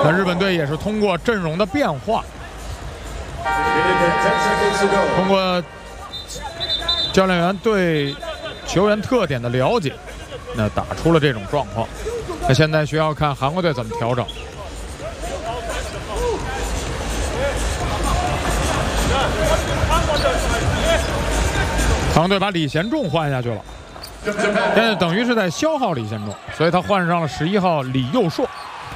那日本队也是通过阵容的变化，通过教练员对球员特点的了解，那打出了这种状况。那现在需要看韩国队怎么调整。韩国队把李贤仲换下去了，现在等于是在消耗李贤仲，所以他换上了11号李佑硕。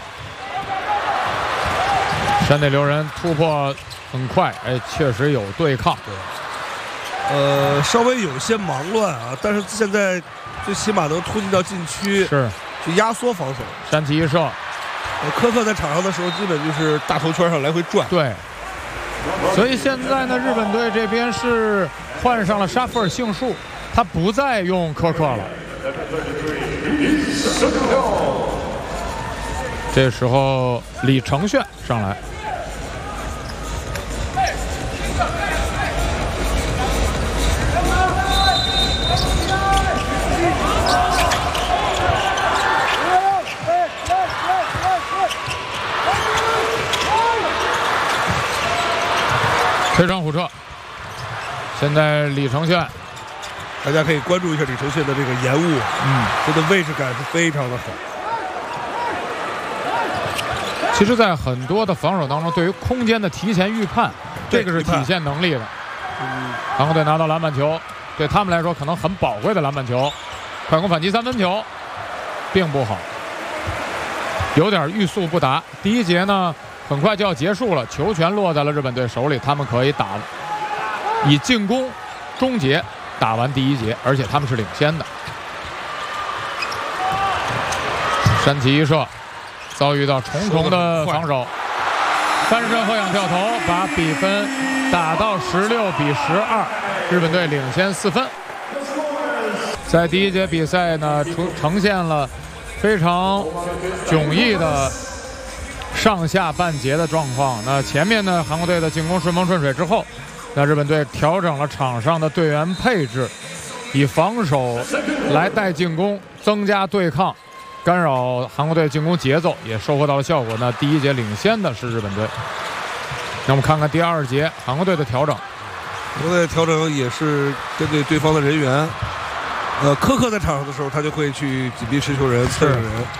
山内留人突破很快，确实有对抗。 稍微有些忙乱啊，但是现在最起码能突进到禁区， 是去压缩防守。 山崎一射， 科克在场上的时候，基本就是大头圈上来回转。 对，所以现在呢，日本队这边是换上了沙弗尔幸树，他不再用科克了。这时候李承铉上来。推上虎彻，现在李承铉， 大家可以关注一下李承铉的这个延误，他的位置感是非常的好。 其实，在很多的防守当中，对于空间的提前预判，这个是体现能力的。韩国队拿到篮板球，对他们来说可能很宝贵的篮板球，快攻反击3分球，并不好，有点欲速不达。第一节呢，很快就要结束了，球权落在了日本队手里，他们可以以进攻终结打完第一节，而且他们是领先的。山崎一射遭遇到重重的防守，翻身后仰跳投，把比分打到16比12，日本队领先4分。在第一节比赛呢，呈现了非常迥异的上下半节的状况。那前面呢，韩国队的进攻顺风顺水之后，那日本队调整了场上的队员配置，以防守来带进攻，增加对抗，干扰韩国队进攻节奏，也收获到了效果。那第一节领先的是日本队。那我们看看第二节韩国队的调整。 韩国队调整也是针对对方的人员。科克在场上的时候，他就会去紧逼持球人、刺人。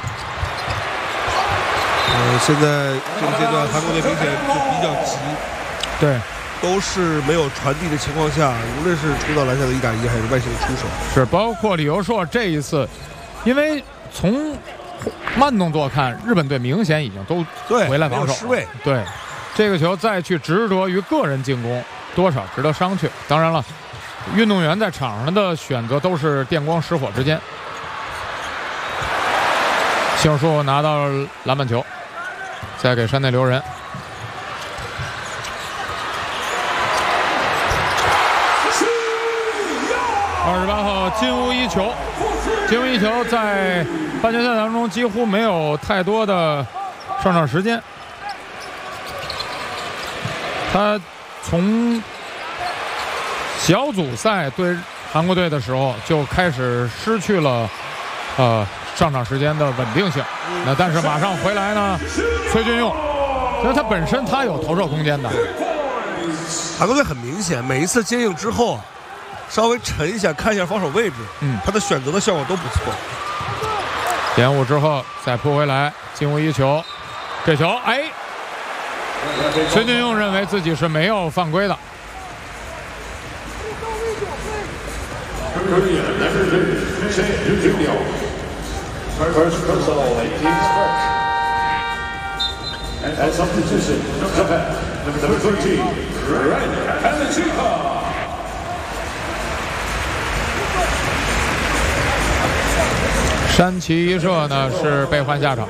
现在这个阶段，韩国队明显是比较急， 对， 都是没有传递的情况下，无论是冲到篮下的1打1，还是外线的出手， 是包括李佑硕这一次，因为从慢动作看，日本队明显已经都回来防守， 失位。 对，这个球再去执着于个人进攻，多少值得商榷。当然了，运动员在场上的选择都是电光石火之间。幸树拿到篮板球，再给山内留人。28号金屋一球，金屋一球在半决赛当中几乎没有太多的上场时间。他从小组赛对韩国队的时候就开始失去了上场时间的稳定性。那但是马上回来呢，崔俊佑，因为他本身他有投射空间的。 韩国队很明显，每一次接应之后稍微沉一下，看一下防守位置，他的选择的效果都不错。 延误之后再扑回来，进屋一球，这球崔俊佑认为自己是没有犯规的。 First personal 18's first. And substitution, Japan, number 13, Ren Kanichika. 山崎一射呢是被换下场。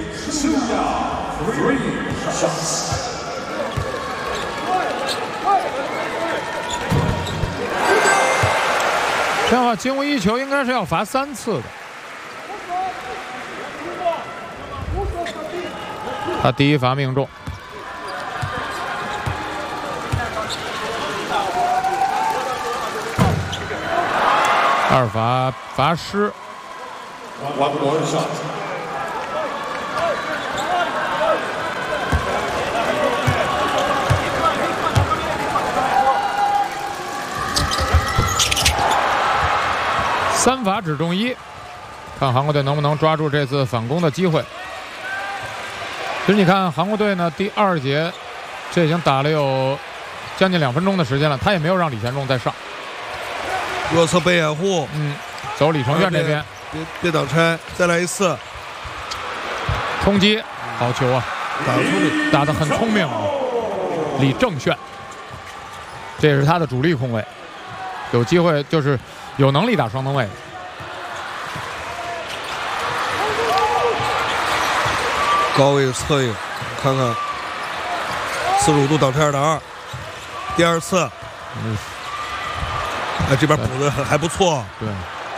这样的话，金屋一球应该是要罚3次的。他第一罚命中。二罚罚失。 3罚只中1，看韩国队能不能抓住这次反攻的机会。其实你看韩国队呢，第2节这已经打了有将近2分钟的时间了，他也没有让李贤仲再上。 右侧被掩护， 走李承铉这边， 别挡拆，再来一次冲击，好球啊，打得很聪明啊，李正铉，这也是他的主力控卫，有机会就是有能力打双灯卫。 高位侧应，看看45度挡拆2打2，第2次，这边补的还不错， 对。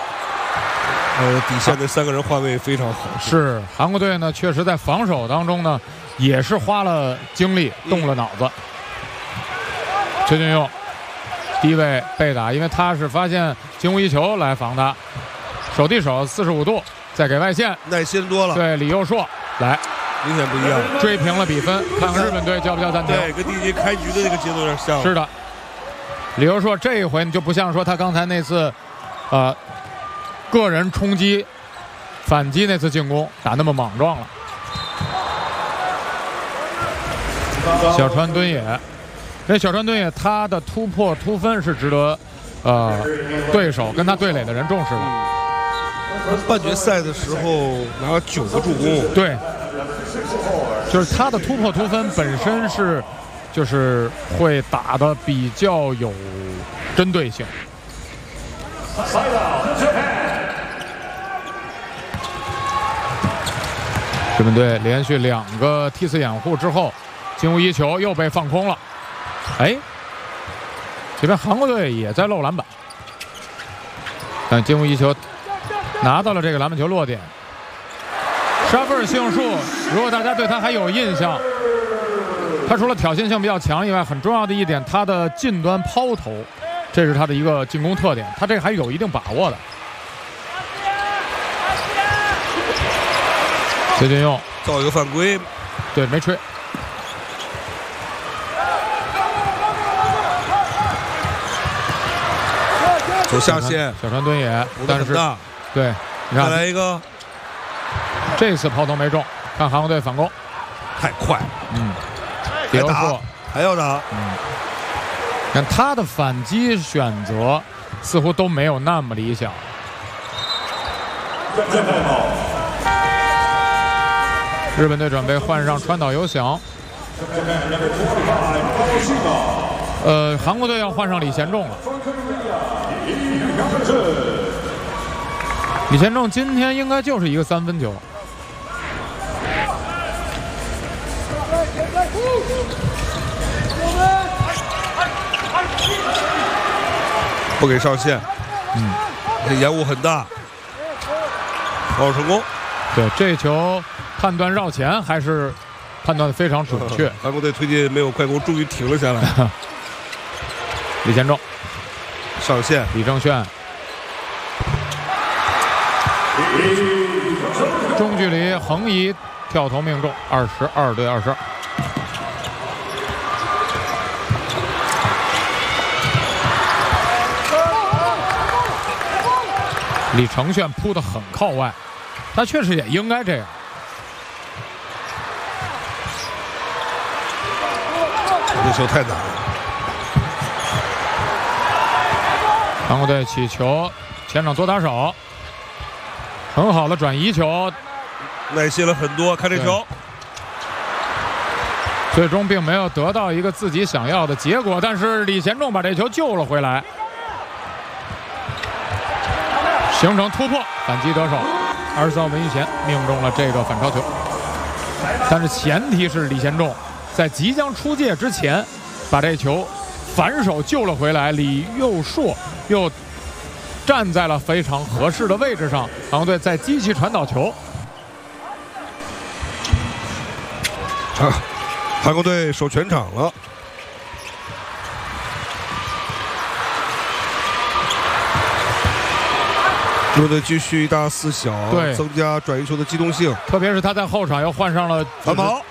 底线这3个人换位非常好。 是韩国队呢，确实在防守当中呢，也是花了精力，动了脑子。崔俊佑低位被打，因为他是发现金无一球来防他，手递手45度，再给外线， 耐心多了。 对李佑硕来， 明显不一样， 追平了比分。看看日本队叫不叫暂停？ 对，跟第1节开局的那个节奏有点像。 是的，李佑硕这一回你就不像说他刚才那次，个人冲击、反击那次进攻打那么莽撞了。小川敦也，那小川敦也他的突破突分是值得，对手跟他对垒的人重视的。 半决赛的时候拿了9个助攻， 对，就是他的突破突分本身是，就是会打得比较有针对性。日本队连续2个梯次掩护之后，金无一球又被放空了。这边韩国队也在漏篮板，但金无一球拿到了这个篮板球落点。沙菲尔杏树，如果大家对他还有印象，他除了挑衅性比较强以外，很重要的一点，他的近端抛投，这是他的一个进攻特点，他这个还有一定把握的。崔俊佑造一个犯规， 对，没吹。 走下线， 小川敦也，但是对，你看再来一个， 这次抛投没中，看韩国队反攻， 太快， 李佑硕还要打， 看他的反击选择似乎都没有那么理想。日本队准备换上川岛优翔，韩国队要换上李贤仲了。李贤仲今天应该就是一个3分球。 不给上线，这延误很大，防守成功。 对，这球判断绕前还是判断的非常准确。 韩国队推进没有快攻，终于停了下来。 李贤仲上线， 李正铉中距离横移跳投命中，22对22。李承铉扑得很靠外，他确实也应该这样。 这球太难了。 韩国队起球，前场多打手，很好的转移球， 耐心了很多。看这球， 最终并没有得到一个自己想要的结果，但是李贤仲把这球救了回来，形成突破，反击得手。23号文玉贤命中了这个反超球，但是前提是李贤仲在即将出界之前把这球反手救了回来，李佑硕又站在了非常合适的位置上，韩国队在机器传导球。 韩国队守全场了。日本队继续1大4小， 对， 增加转移球的机动性， 特别是他在后场又换上了反跑，